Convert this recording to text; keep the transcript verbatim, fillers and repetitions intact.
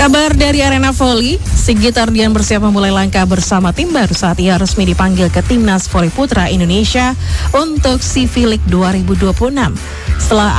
Kabar dari Arena Voli, Sigit Ardian bersiap memulai langkah bersama tim baru saat ia resmi dipanggil ke Timnas Voli Putra Indonesia untuk C V League dua ribu dua puluh enam. Setelah